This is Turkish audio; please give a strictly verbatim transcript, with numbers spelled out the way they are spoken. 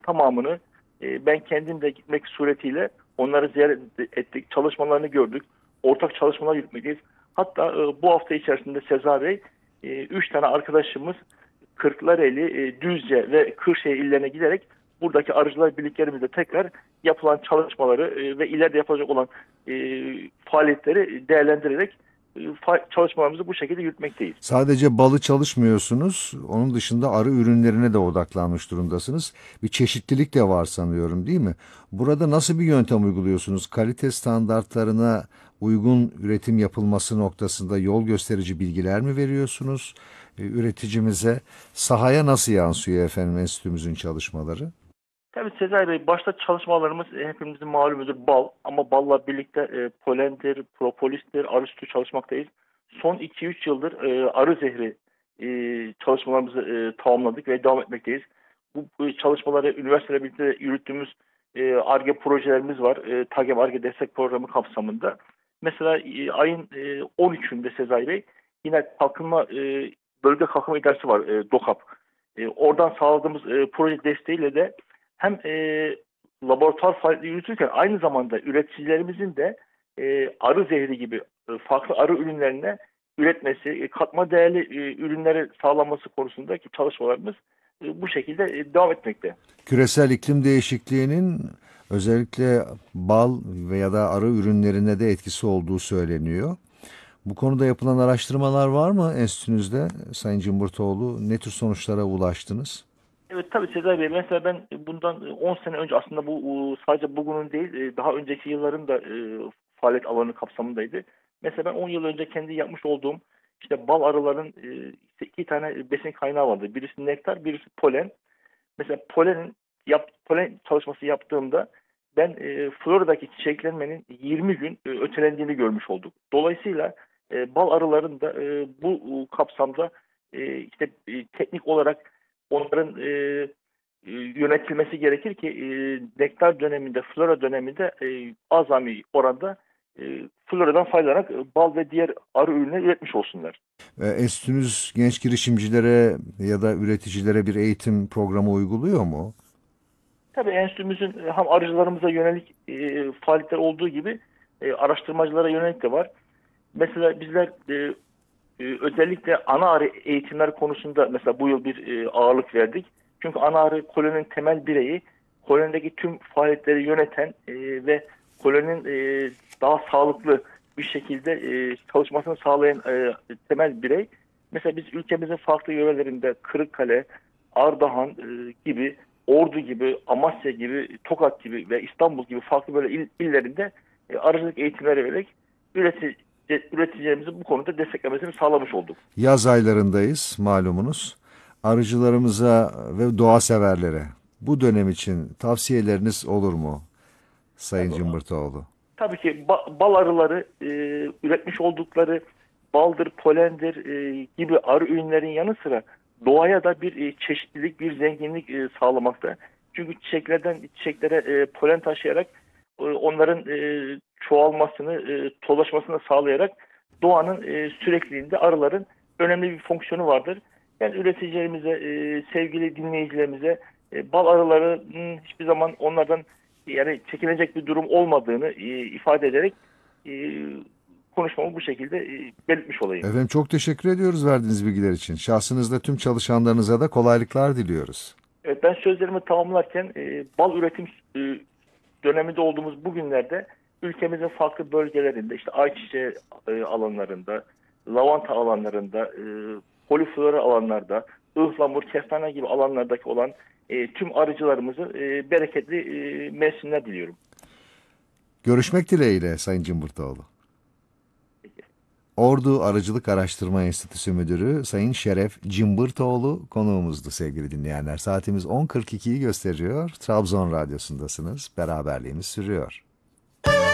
tamamını e, ben kendim de gitmek suretiyle onları ziyaret ettik. Çalışmalarını gördük. Ortak çalışmalar yürütmekteyiz. Hatta e, bu hafta içerisinde Sezai Bey, e, üç tane arkadaşımız Kırklareli, e, Düzce ve Kırşehir illerine giderek buradaki arıcılar birliklerimizle tekrar yapılan çalışmaları e, ve ileride yapılacak olan e, faaliyetleri değerlendirerek e, fa- çalışmalarımızı bu şekilde yürütmekteyiz. Sadece balı çalışmıyorsunuz. Onun dışında arı ürünlerine de odaklanmış durumdasınız. Bir çeşitlilik de var sanıyorum, değil mi? Burada nasıl bir yöntem uyguluyorsunuz? Kalite standartlarına uygun üretim yapılması noktasında yol gösterici bilgiler mi veriyorsunuz e, üreticimize? Sahaya nasıl yansıyor efendim enstitümüzün çalışmaları? Tabii Sezai Bey, başta çalışmalarımız e, hepimizin malumudur bal, ama balla birlikte e, polendir, propolistir, arı sütü çalışmaktayız. Son iki üç yıldır e, arı zehri e, çalışmalarımızı e, tamamladık ve devam etmekteyiz. Bu, bu çalışmaları üniversiteyle birlikte yürüttüğümüz e, Ar-Ge projelerimiz var. E, TAGEM Ar-Ge destek programı kapsamında. Mesela e, ayın e, on üçünde Sezai Bey, yine kalkınma e, bölge kalkınma idaresi var, e, DOKAP. E, oradan sağladığımız e, proje desteğiyle de hem e, laboratuvar faaliyeti yürütürken aynı zamanda üreticilerimizin de e, arı zehri gibi e, farklı arı ürünlerine üretmesi, e, katma değerli e, ürünleri sağlanması konusundaki çalışmalarımız e, bu şekilde e, devam etmekte. Küresel iklim değişikliğinin özellikle bal veya da arı ürünlerine de etkisi olduğu söyleniyor. Bu konuda yapılan araştırmalar var mı enstitünüzde Sayın Cımbırtoğlu? Ne tür sonuçlara ulaştınız? Evet, tabii Sezai Bey, mesela ben bundan on sene önce, aslında bu e, sadece bugünün değil, e, daha önceki yılların da e, faaliyet alanı kapsamındaydı. Mesela ben on yıl önce kendi yapmış olduğum işte bal arıların e, işte iki tane besin kaynağı vardı. Birisi nektar, birisi polen. Mesela polenin yap, polen çalışması yaptığımda ben e, Florida'daki çiçeklenmenin yirmi gün e, ötelendiğini görmüş olduk. Dolayısıyla e, bal arıların da e, bu e, kapsamda e, işte e, teknik olarak onların e, e, yönetilmesi gerekir ki e, nektar döneminde, flora döneminde e, azami oranda e, floradan faydalanarak e, bal ve diğer arı ürünleri üretmiş olsunlar. E, Enstitünüz genç girişimcilere ya da üreticilere bir eğitim programı uyguluyor mu? Tabii enstitümüzün e, hem arıcılarımıza yönelik e, faaliyetler olduğu gibi e, araştırmacılara yönelik de var. Mesela bizler e, e, özellikle ana arı eğitimler konusunda mesela bu yıl bir e, ağırlık verdik. Çünkü ana arı koloninin temel bireyi, kolonideki tüm faaliyetleri yöneten e, ve koloninin e, daha sağlıklı bir şekilde e, çalışmasını sağlayan e, temel birey. Mesela biz ülkemizin farklı yörelerinde Kırıkkale, Ardahan e, gibi, Ordu gibi, Amasya gibi, Tokat gibi ve İstanbul gibi farklı böyle il, illerinde e, arıcılık eğitimleri vererek üretici, üreticilerimizin bu konuda desteklemesini sağlamış olduk. Yaz aylarındayız malumunuz. Arıcılarımıza ve doğa severlere bu dönem için tavsiyeleriniz olur mu Sayın Tabii, Cımbırtoğlu? tabii ki ba- bal arıları e, üretmiş oldukları baldır, polendir e, gibi arı ürünlerin yanı sıra doğaya da bir e, çeşitlilik, bir zenginlik e, sağlamakta. Çünkü çiçeklerden çiçeklere e, polen taşıyarak e, onların e, çoğalmasını, e, dolaşmasını sağlayarak doğanın e, sürekliliğinde arıların önemli bir fonksiyonu vardır. Ben üreticilerimize, e, sevgili dinleyicilerimize e, bal arılarının hiçbir zaman onlardan yani çekilecek bir durum olmadığını e, ifade ederek e, konuşmamı bu şekilde e, belirtmiş olayım. Efendim çok teşekkür ediyoruz verdiğiniz bilgiler için. Şahsınızda tüm çalışanlarınıza da kolaylıklar diliyoruz. Evet, ben sözlerimi tamamlarken e, bal üretim e, döneminde olduğumuz bu günlerde ülkemizin farklı bölgelerinde, işte ayçiçeği e, alanlarında, lavanta alanlarında, e, poliflora alanlarda, ıhlamur, kestane gibi alanlardaki olan e, tüm arıcılarımızı e, bereketli e, mevsimler diliyorum. Görüşmek dileğiyle Sayın Cımbırtoğlu. Ordu Arıcılık Araştırma Enstitüsü Müdürü Sayın Şeref Cımbırtoğlu konuğumuzdu sevgili dinleyenler. Saatimiz on kırk ikiyi gösteriyor. Trabzon Radyosu'ndasınız. Beraberliğimiz sürüyor.